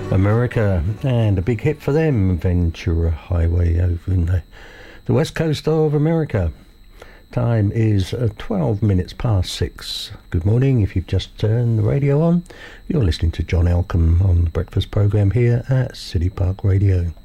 America, and a big hit for them, Ventura Highway, over in the west coast of America. Time is 12 minutes past 6. Good morning. If you've just turned the radio on, you're listening to John Elcombe on the breakfast programme here at City Park Radio.